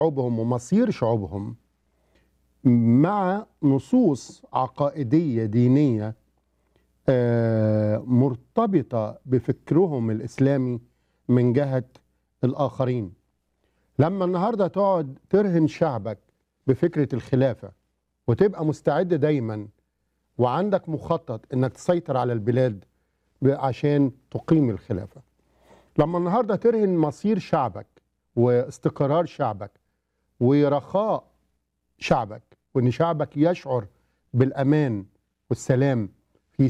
شعوبهم ومصير شعوبهم مع نصوص عقائدية دينية مرتبطة بفكرهم الإسلامي من جهة الآخرين. لما النهاردة تقعد ترهن شعبك بفكرة الخلافة وتبقى مستعد دايما وعندك مخطط انك تسيطر على البلاد عشان تقيم الخلافة، لما النهاردة ترهن مصير شعبك واستقرار شعبك ورخاء شعبك وان شعبك يشعر بالأمان والسلام